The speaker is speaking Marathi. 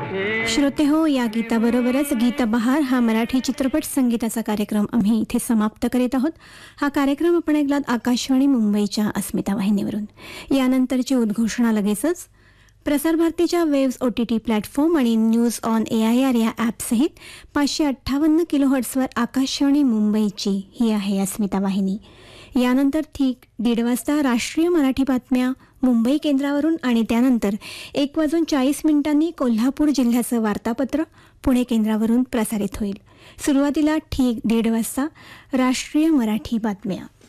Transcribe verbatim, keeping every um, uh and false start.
श्रोते हो, या गीताबरोबरच गीतबहार हा मराठी चित्रपट संगीताचा कार्यक्रम आम्ही इथे समाप्त करीत आहोत. हा कार्यक्रम आपण ऐकलात आकाशवाणी मुंबईच्या अस्मिता वाहिनीवरून. यानंतरची उद्घोषणा लगेचच. प्रसार भारतीच्या waves O T T platform आणि news on A I R या ॲपसहित पाचशे अठ्ठावन्न किलो हर्ट्सवर आकाशवाणी मुंबईची ही आहे अस्मिता वाहिनी. यानंतर ठीक दीड वाजता राष्ट्रीय मराठी बातम्या मुंबई केंद्रावरून आणि त्यानंतर एक वाजून चाळीस मिनिटांनी कोल्हापूर जिल्ह्याचं वार्तापत्र पुणे केंद्रावरून प्रसारित होईल. सुरुवातीला ठीक दीड वाजता राष्ट्रीय मराठी बातम्या.